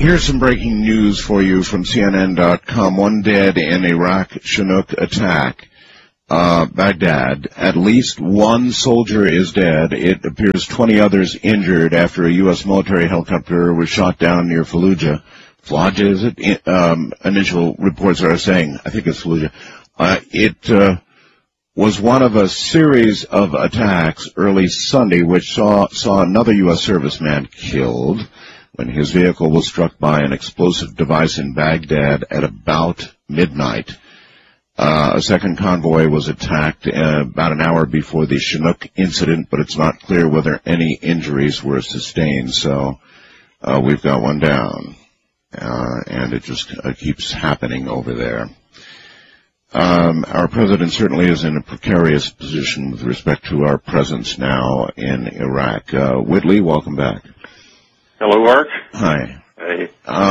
Here's some breaking news for you from CNN.com. One dead in Iraq Chinook attack. Baghdad. At least one soldier is dead. It appears 20 others injured after a U.S. military helicopter was shot down near Fallujah. Fallujah, is it? Initial reports are saying, I think it's Fallujah. It was one of a series of attacks early Sunday which saw another U.S. serviceman killed when his vehicle was struck by an explosive device in Baghdad at about midnight. A second convoy was attacked about an hour before the Chinook incident, but it's not clear whether any injuries were sustained. So we've got one down, and it just keeps happening over there. Our president certainly is in a precarious position with respect to our presence now in Iraq. Whitley, welcome back. Hello, Art. Hi. Hey.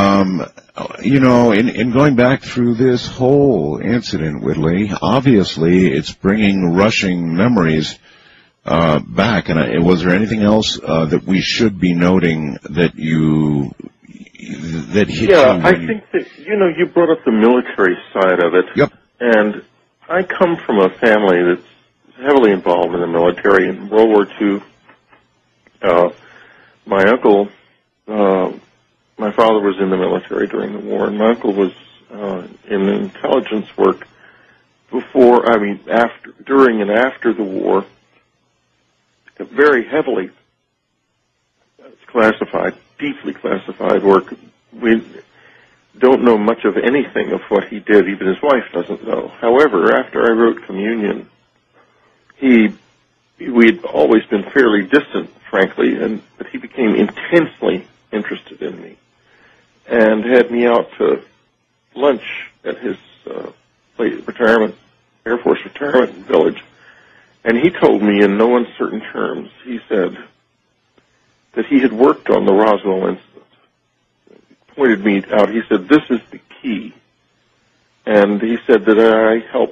In going back through this whole incident, Whitley, obviously it's bringing rushing memories back. And was there anything else that we should be noting that hit you? Yeah, I think that, you brought up the military side of it. Yep. And I come from a family that's heavily involved in the military. In World War II, my uncle, my father was in the military during the war, and my uncle was in intelligence work during and after the war, very heavily classified, deeply classified work. We don't know much of anything of what he did. Even his wife doesn't know. However, after I wrote Communion, we'd always been fairly distant, frankly, but he became intensely interested in me and had me out to lunch at his Air Force retirement village. And he told me in no uncertain terms, he said that he had worked on the Roswell incident. He pointed me out, he said, this is the key. And he said that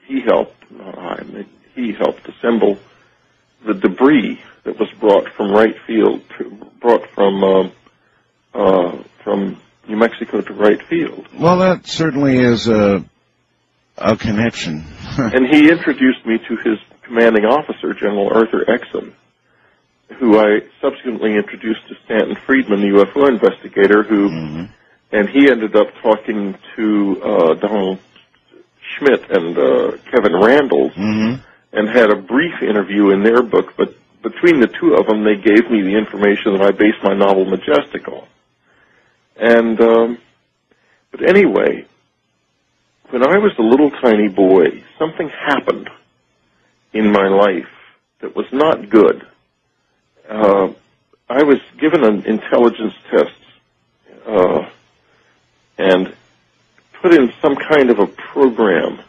he helped assemble the debris that was brought from Wright Field, from New Mexico to Wright Field. Well, that certainly is a connection. And he introduced me to his commanding officer, General Arthur Exum, who I subsequently introduced to Stanton Friedman, the UFO investigator, and he ended up talking to Donald Schmidt and Kevin Randles, and had a brief interview in their book, but between the two of them, they gave me the information that I based my novel Majestic on. And, but anyway, when I was a little tiny boy, something happened in my life that was not good. I was given an intelligence test, and put in some kind of a program,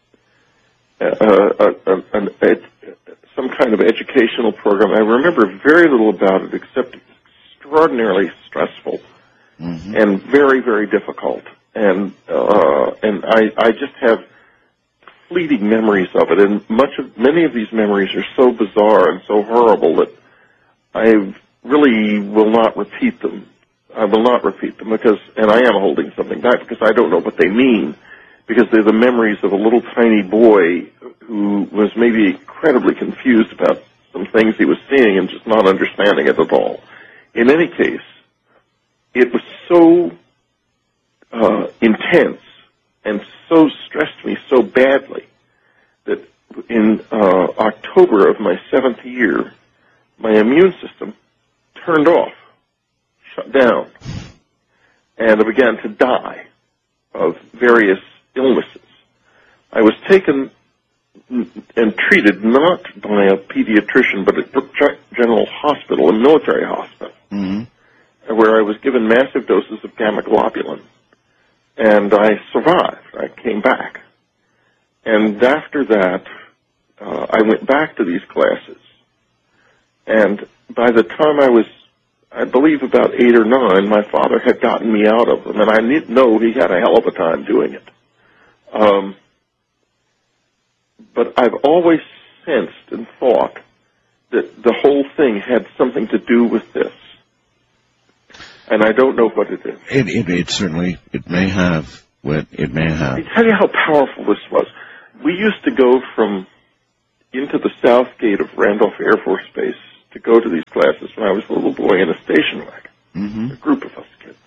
some kind of educational program. I remember very little about it except extraordinarily stressful and very, very difficult. And I just have fleeting memories of it. And many of these memories are so bizarre and so horrible that I really will not repeat them. I will not repeat them and I am holding something back because I don't know what they mean, because they're the memories of a little tiny boy who was maybe incredibly confused about some things he was seeing and just not understanding it at all. In any case, it was so intense and so stressed me so badly that in October of my 7th year, my immune system turned off, shut down, and I began to die of various illnesses. I was taken and treated not by a pediatrician, but at Brooke General Hospital, a military hospital, where I was given massive doses of gamma globulin. And I survived. I came back. And after that, I went back to these classes. And by the time I was, I believe, about 8 or 9, my father had gotten me out of them. And I didn't know he had a hell of a time doing it. But I've always sensed and thought that the whole thing had something to do with this. And I don't know what it is. It certainly, it may have. It may have. I tell you how powerful this was. We used to go into the south gate of Randolph Air Force Base to go to these classes when I was a little boy in a station wagon, a group of us kids.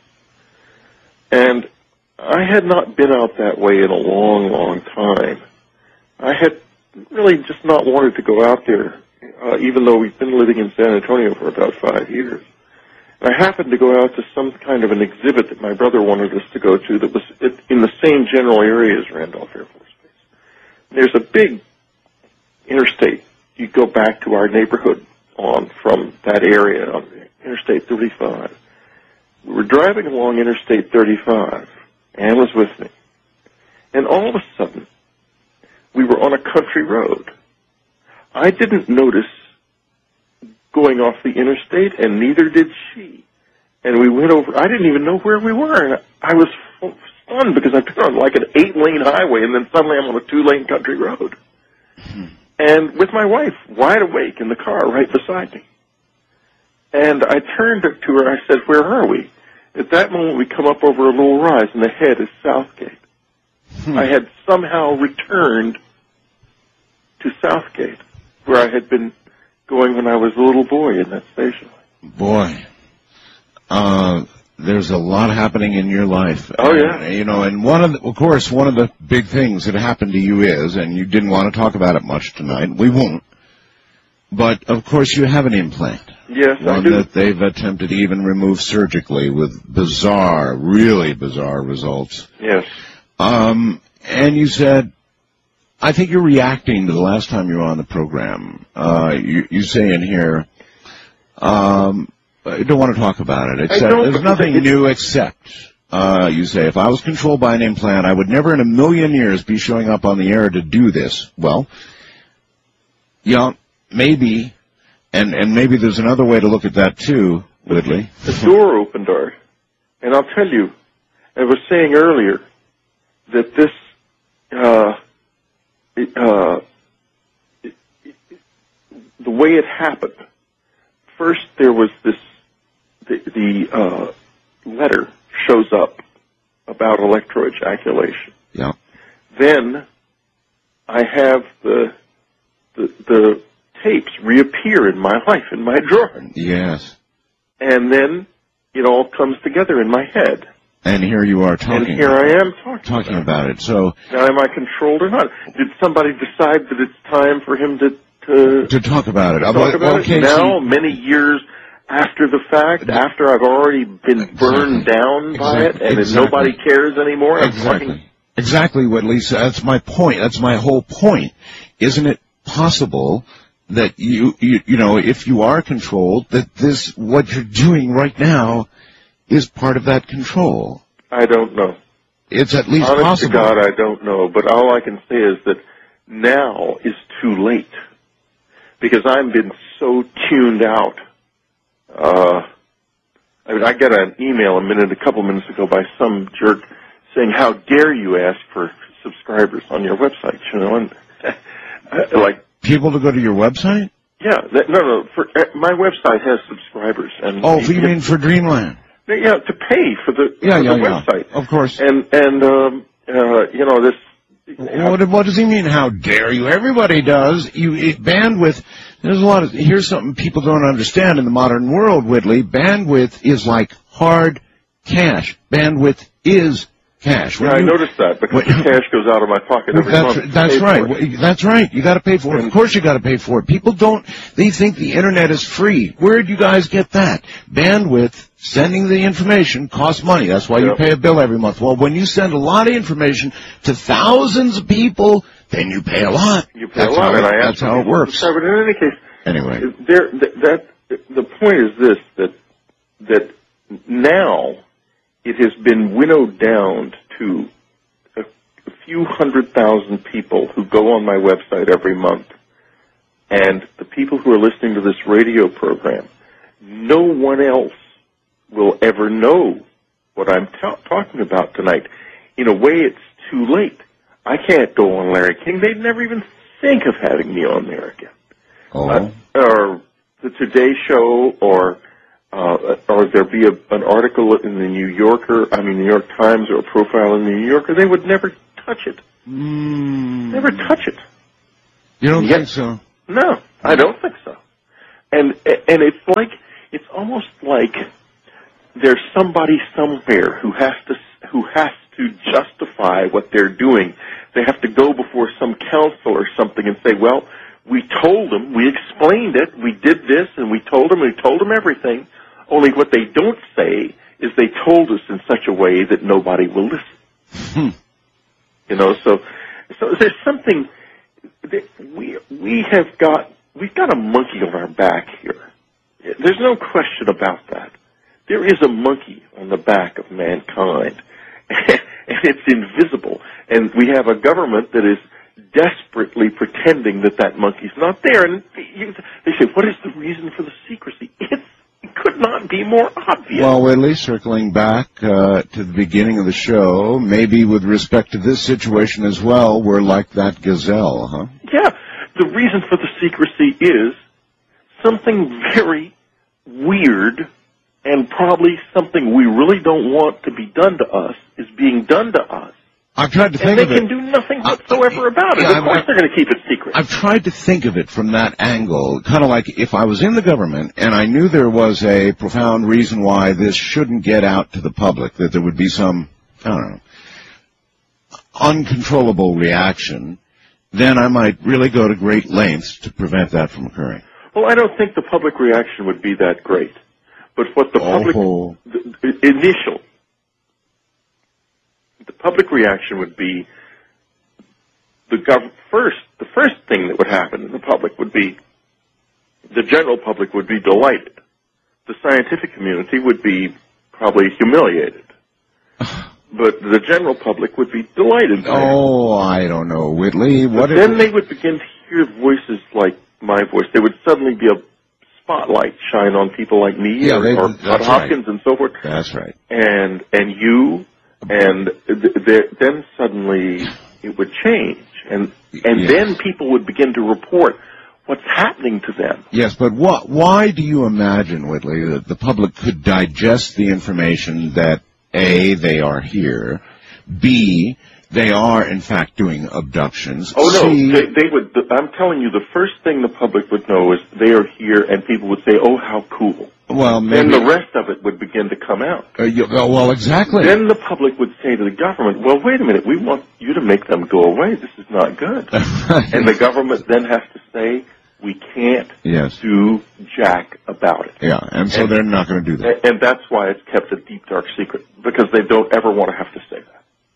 And I had not been out that way in a long, long time. I had really just not wanted to go out there, even though we've been living in San Antonio for about 5 years. And I happened to go out to some kind of an exhibit that my brother wanted us to go to that was in the same general area as Randolph Air Force Base. There's a big interstate. You go back to our neighborhood from that area on Interstate 35. We were driving along Interstate 35. Ann was with me. And all of a sudden, we were on a country road. I didn't notice going off the interstate, and neither did she. And we went over, I didn't even know where we were, and I was stunned because I've been on like an 8-lane highway, and then suddenly I'm on a 2-lane country road. And with my wife, wide awake in the car right beside me. And I turned to her, I said, "Where are we?" At that moment, we come up over a little rise, and ahead is Southgate. I had somehow returned to Southgate, where I had been going when I was a little boy in that station. Boy, there's a lot happening in your life. Oh, yeah. And one of the big things that happened to you is, and you didn't want to talk about it much tonight, we won't, but of course you have an implant. Yes, I do. One that they've attempted to even remove surgically with really bizarre results. Yes. And you said, I think you're reacting to the last time you were on the program. You say in here, I don't want to talk about it. There's nothing new except, you say, if I was controlled by an implant, I would never in a million years be showing up on the air to do this. Well, yeah, maybe, and maybe there's another way to look at that too, Whitley. The door opened, Art. And I'll tell you, I was saying earlier that this, the way it happened, first there was this, the letter shows up about electroejaculation. Yeah. Then I have the tapes reappear in my life, in my drawer. Yes. And then it all comes together in my head. And here you are talking. And here I am talking about it. So now, am I controlled or not? Did somebody decide that it's time for him to talk about it? Okay, now, many years after the fact, after I've already been burned down by it, and nobody cares anymore. Exactly, Whitley. So that's my point. That's my whole point. Isn't it possible that you know, if you are controlled, that what you're doing right now is part of that control? I don't know. It's at least possible. Honest to God, I don't know. But all I can say is that now is too late, because I've been so tuned out. I got an email a couple minutes ago by some jerk saying, "How dare you ask for subscribers on your website?" You know, and like people to go to your website? Yeah, no. My website has subscribers, and you mean for Dreamland? Yeah, to pay for the website, of course. And you know this. What does he mean? How dare you? Everybody does. Bandwidth. There's a lot of. Here's something people don't understand in the modern world, Whitley. Bandwidth is like hard cash. Bandwidth is cash. I noticed that because the cash goes out of my pocket every month. That's right. That's right. You got to pay for it. Of course, you got to pay for it. People don't. They think the internet is free. Where'd you guys get that? Bandwidth. Sending the information costs money. That's why you pay a bill every month. Well, when you send a lot of information to thousands of people, then you pay a lot. You pay a lot, and that's how it works. But in any case, anyway, the point is this: that now it has been winnowed down to a few 100,000 people who go on my website every month, and the people who are listening to this radio program. No one else will ever know what I'm talking about tonight. In a way, it's too late. I can't go on Larry King. They'd never even think of having me on there again. Oh. Or the Today Show, or or there be an article in the New York Times, or a profile in the New Yorker, they would never touch it. Never touch it. You don't think so? No, I don't think so. And it's almost like there's somebody somewhere who has to justify what they're doing. They have to go before some council or something and say, well, we told them, we explained it, we did this, and we told them everything. Only what they don't say is they told us in such a way that nobody will listen. So there's something that we've got a monkey on our back here. There's no question about that. There is a monkey on the back of mankind, and it's invisible. And we have a government that is desperately pretending that monkey's not there. And they say, what is the reason for the secrecy? It could not be more obvious. Well, Whitley, circling back to the beginning of the show, maybe with respect to this situation as well, we're like that gazelle, huh? Yeah. The reason for the secrecy is something very weird, and probably something we really don't want to be done to us is being done to us. I've tried to think of it. And they can do nothing whatsoever about it. Of course they're going to keep it secret. I've tried to think of it from that angle, kind of like if I was in the government and I knew there was a profound reason why this shouldn't get out to the public, that there would be some, I don't know, uncontrollable reaction, then I might really go to great lengths to prevent that from occurring. Well, I don't think the public reaction would be that great. But what the public reaction would be, the first thing that would happen in the public would be, the general public would be delighted. The scientific community would be probably humiliated. But the general public would be delighted. Oh, I don't know, Whitley. Then they would begin to hear voices like my voice. There would suddenly be a spotlight shine on people like me or Todd Hopkins and so forth. That's right. And you, and then suddenly it would change, and then people would begin to report what's happening to them. Yes, but why do you imagine, Whitley, that the public could digest the information that A, they are here, B, they are in fact doing abductions? Oh no, they would. I'm telling you, the first thing the public would know is they are here, and people would say, "Oh, how cool." Well, maybe. Then the rest of it would begin to come out. Well, exactly. Then the public would say to the government, well, wait a minute, we want you to make them go away. This is not good. And the government then has to say, we can't do jack about it. Yeah, and so they're not going to do that. And that's why it's kept a deep, dark secret, because they don't ever want to have to say that.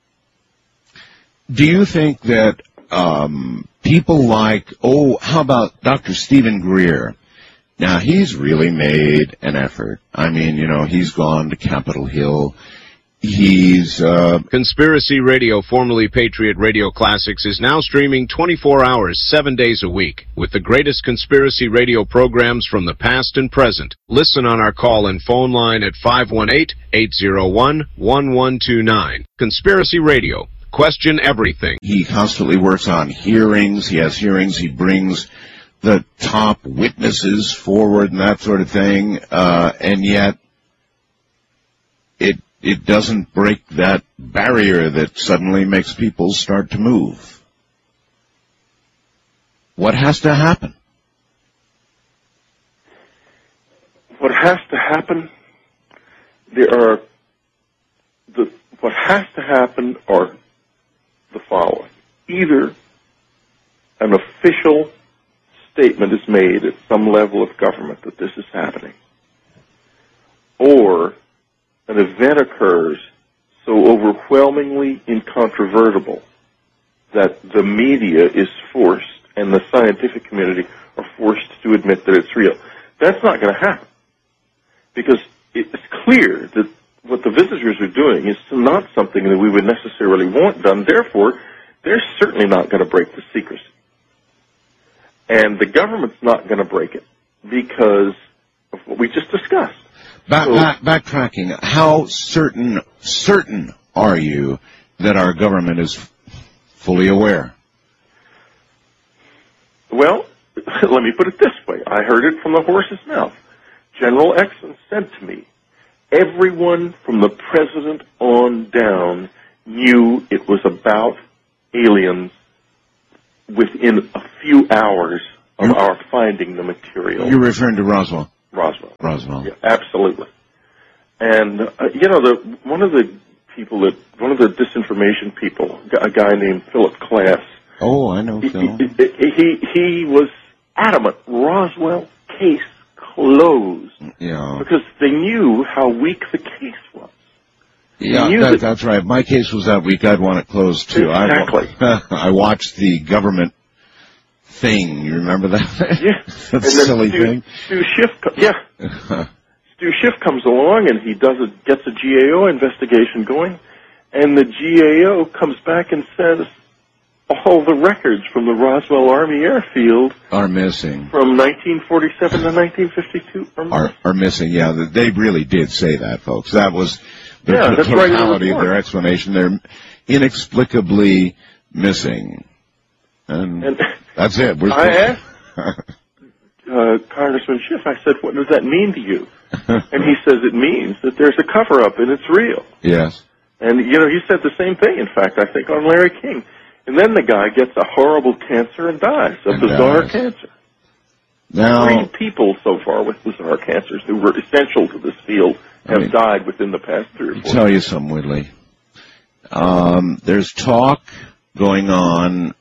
Do you think that people like, how about Dr. Stephen Greer? Now, he's really made an effort. I mean, he's gone to Capitol Hill. He's... Conspiracy Radio, formerly Patriot Radio Classics, is now streaming 24 hours, 7 days a week, with the greatest conspiracy radio programs from the past and present. Listen on our call and phone line at 518-801-1129. Conspiracy Radio. Question everything. He constantly works on hearings. He has hearings. He brings the top witnesses forward and that sort of thing, and yet it doesn't break that barrier that suddenly makes people start to move. What has to happen? What has to happen? What has to happen are the following. Either an official statement is made at some level of government that this is happening, or an event occurs so overwhelmingly incontrovertible that the media is forced and the scientific community are forced to admit that it's real. That's not going to happen, because it's clear that what the visitors are doing is not something that we would necessarily want done. Therefore, they're certainly not going to break the secrecy. And the government's not going to break it because of what we just discussed. Backtracking, how certain are you that our government is fully aware? Well, let me put it this way. I heard it from the horse's mouth. General Exon said to me, everyone from the president on down knew it was about aliens within a few hours of our finding the material. You're referring to Roswell? Roswell. Yeah, absolutely. And, one of the disinformation people, a guy named Philip Klass. Oh, I know Phil. He was adamant, Roswell case closed. Yeah. Because they knew how weak the case was. Yeah, that's right. My case was that week. I'd want it closed, too. Exactly. I watched the government thing. You remember that? Yeah. That silly thing? Stu Schiff comes along, and he gets a GAO investigation going, and the GAO comes back and says all the records from the Roswell Army Airfield are missing. From 1947 to 1952 are missing. Yeah, they really did say that, folks. That was the totality of their explanation. They're inexplicably missing. And that's it. I asked Congressman Schiff, I said, what does that mean to you? And he says it means that there's a cover-up and it's real. Yes. And, he said the same thing, in fact, I think, on Larry King. And then the guy gets a horrible cancer and dies, a bizarre cancer. Now, 3 people so far with bizarre cancers who were essential to this field have died within the past 3 or 4 years. I'll tell you something, Whitley. There's talk going on.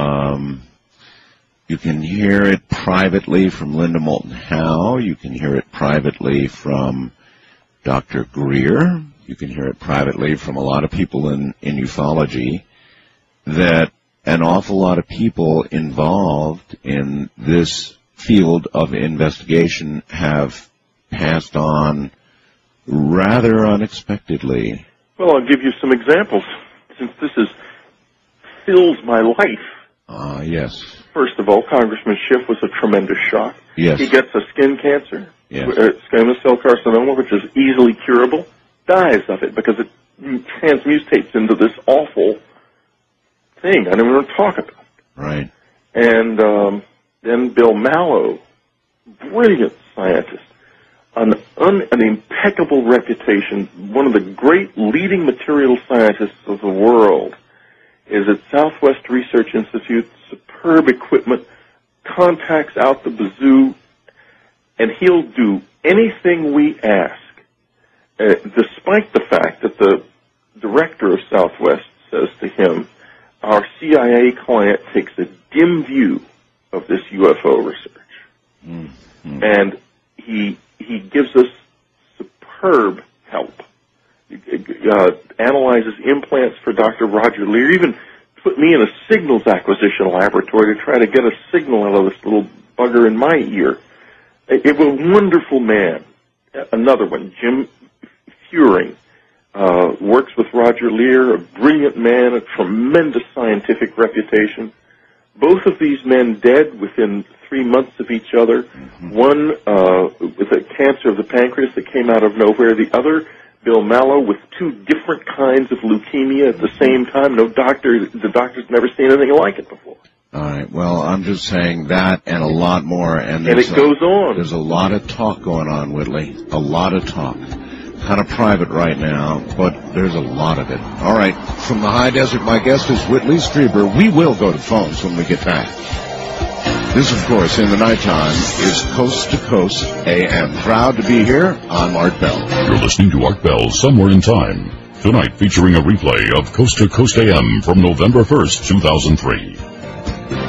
You can hear it privately from Linda Moulton Howe. You can hear it privately from Dr. Greer. You can hear it privately from a lot of people in ufology, that an awful lot of people involved in this field of investigation have passed on rather unexpectedly. Well, I'll give you some examples, since this fills my life. Yes. First of all, Congressman Schiff was a tremendous shock. Yes. He gets a skin cancer, squamous cell carcinoma, which is easily curable, dies of it because it transmutates into this awful thing I don't even want to talk about. Right. And then Bill Mallow, brilliant scientist, an impeccable reputation, one of the great leading material scientists of the world, is at Southwest Research Institute, superb equipment, contacts out the bazoo, and he'll do anything we ask, despite the fact that the director of Southwest says to him, our CIA client takes a dim view of this UFO research. Mm-hmm. And he gives us superb help. Analyzes implants for Dr. Roger Lear, even put me in a signals acquisition laboratory to try to get a signal out of this little bugger in my ear. It was a wonderful man. Another one, Jim Furing, works with Roger Lear, a brilliant man, a tremendous scientific reputation. Both of these men dead within 3 months of each other. Mm-hmm. One with a cancer of the pancreas that came out of nowhere. The other, Bill Mallow, with 2 different kinds of leukemia at the same time. The doctor's never seen anything like it before. All right. Well, I'm just saying that and a lot more. And it goes on. There's a lot of talk going on, Whitley. A lot of talk. Kind of private right now, but there's a lot of it. All right. From the high desert, my guest is Whitley Strieber. We will go to phones when we get back. This, of course, in the nighttime, is Coast to Coast AM. Proud to be here. I'm Art Bell. You're listening to Art Bell, Somewhere in Time. Tonight featuring a replay of Coast to Coast AM from November 1st, 2003.